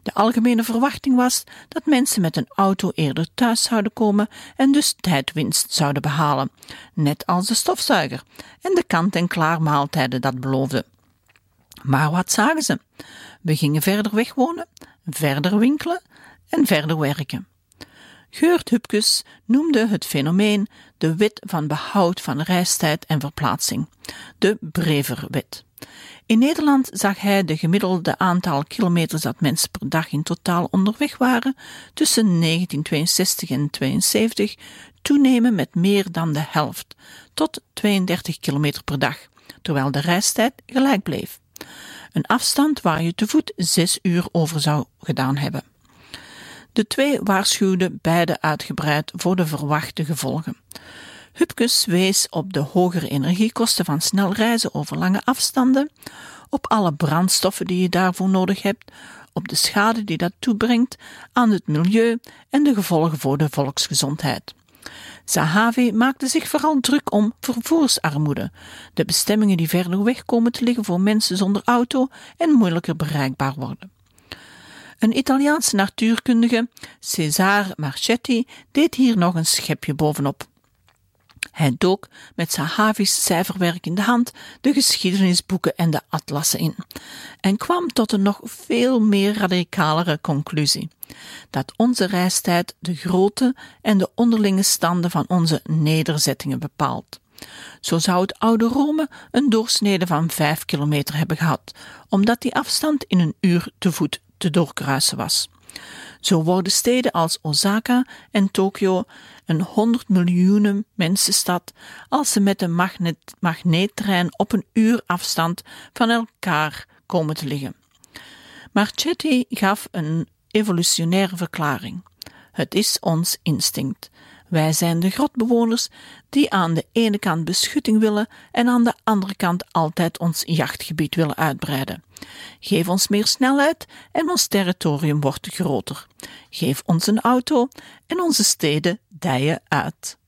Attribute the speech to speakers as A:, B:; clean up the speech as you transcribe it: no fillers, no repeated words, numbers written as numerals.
A: De algemene verwachting was dat mensen met een auto eerder thuis zouden komen en dus tijdwinst zouden behalen, net als de stofzuiger en de kant-en-klaar maaltijden dat beloofden. Maar wat zagen ze? We gingen verder weg wonen, verder winkelen en verder werken. Geurt Hupkes noemde het fenomeen de wet van behoud van reistijd en verplaatsing, de Breverwet. In Nederland zag hij de gemiddelde aantal kilometers dat mensen per dag in totaal onderweg waren tussen 1962 en 1972 toenemen met meer dan de helft, tot 32 kilometer per dag, terwijl de reistijd gelijk bleef. Een afstand waar je te voet 6 uur over zou gedaan hebben. De twee waarschuwden beide uitgebreid voor de verwachte gevolgen. Hupkes wees op de hogere energiekosten van snel reizen over lange afstanden, op alle brandstoffen die je daarvoor nodig hebt, op de schade die dat toebrengt aan het milieu en de gevolgen voor de volksgezondheid. Zahavi maakte zich vooral druk om vervoersarmoede, de bestemmingen die verder weg komen te liggen voor mensen zonder auto en moeilijker bereikbaar worden. Een Italiaanse natuurkundige, Cesare Marchetti, deed hier nog een schepje bovenop. Hij dook met Zahavi's cijferwerk in de hand de geschiedenisboeken en de atlassen in en kwam tot een nog veel meer radicalere conclusie: dat onze reistijd de grootte en de onderlinge standen van onze nederzettingen bepaalt. Zo zou het oude Rome een doorsnede van 5 kilometer hebben gehad, omdat die afstand in een uur te voet te doorkruisen was. Zo worden steden als Osaka en Tokio een 100 miljoen mensenstad als ze met een magneettrein op een uur afstand van elkaar komen te liggen. Marchetti gaf een evolutionaire verklaring. Het is ons instinct. Wij zijn de grotbewoners die aan de ene kant beschutting willen en aan de andere kant altijd ons jachtgebied willen uitbreiden. Geef ons meer snelheid en ons territorium wordt groter. Geef ons een auto en onze steden dijen uit.